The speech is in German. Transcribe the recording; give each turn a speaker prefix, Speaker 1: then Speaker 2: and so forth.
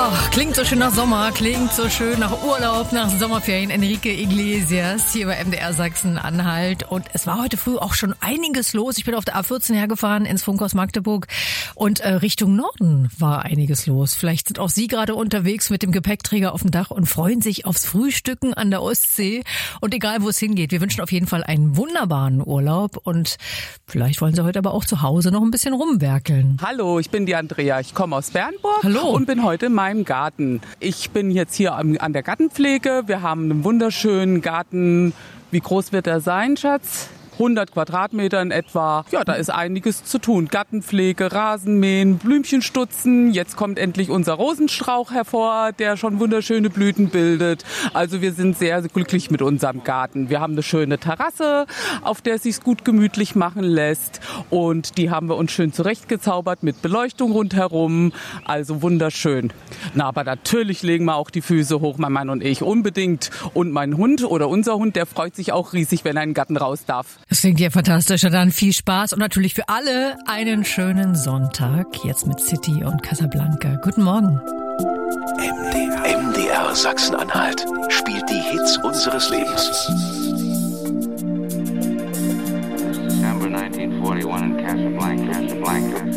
Speaker 1: Klingt so schön nach Sommer, klingt so schön nach Urlaub, nach Sommerferien. Enrique Iglesias hier bei MDR Sachsen-Anhalt. Und es war heute früh auch schon einiges los. Ich bin auf der A14 hergefahren ins Funkhaus Magdeburg und Richtung Norden war einiges los. Vielleicht sind auch Sie gerade unterwegs mit dem Gepäckträger auf dem Dach und freuen sich aufs Frühstücken an der Ostsee. Und egal, wo es hingeht, wir wünschen auf jeden Fall einen wunderbaren Urlaub. Und vielleicht wollen Sie heute aber auch zu Hause noch ein bisschen rumwerkeln.
Speaker 2: Hallo, ich bin die Andrea. Ich komme aus Bernburg.
Speaker 1: Hallo.
Speaker 2: Und bin heute in meinem Garten. Ich bin jetzt hier an der Gartenpflege. Wir haben einen wunderschönen Garten. Wie groß wird er sein, Schatz? 100 Quadratmeter in etwa. Ja, da ist einiges zu tun. Gartenpflege, Rasenmähen, Blümchen stutzen. Jetzt kommt endlich unser Rosenstrauch hervor, der schon wunderschöne Blüten bildet. Also wir sind sehr glücklich mit unserem Garten. Wir haben eine schöne Terrasse, auf der es sich gut gemütlich machen lässt. Und die haben wir uns schön zurechtgezaubert mit Beleuchtung rundherum. Also wunderschön. Na, aber natürlich legen wir auch die Füße hoch, mein Mann und ich. Unbedingt. Und mein Hund oder unser Hund, der freut sich auch riesig, wenn er in den Garten raus darf.
Speaker 1: Das klingt ja fantastisch. Dann viel Spaß und natürlich für alle einen schönen Sonntag. Jetzt mit City und Casablanca. Guten Morgen.
Speaker 3: MDR Sachsen-Anhalt spielt die Hits unseres Lebens.
Speaker 4: December 1941 in Casablanca.